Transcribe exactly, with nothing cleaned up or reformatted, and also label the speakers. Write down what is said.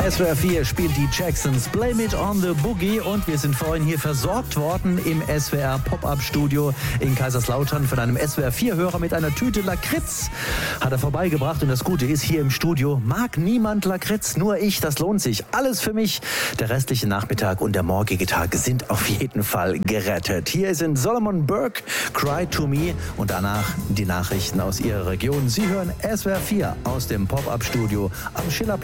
Speaker 1: S W R vier spielt die Jacksons Blame It on the Boogie und wir sind vorhin hier versorgt worden im S W R Pop-Up-Studio in Kaiserslautern von einem S W R vier-Hörer mit einer Tüte Lakritz. Hat er vorbeigebracht und das Gute ist, hier im Studio mag niemand Lakritz, nur ich, das lohnt sich. Alles für mich. Der restliche Nachmittag und der morgige Tag sind auf jeden Fall gerettet. Hier sind Solomon Burke, Cry to Me und danach die Nachrichten aus Ihrer Region. Sie hören S W R vier aus dem Pop-Up-Studio am Schillerplatz